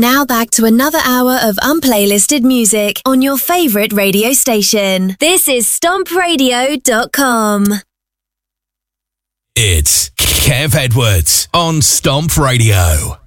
now back to another hour of unplaylisted music on your favourite radio station. This is StompRadio.com. It's Kev Edwards on Stomp Radio.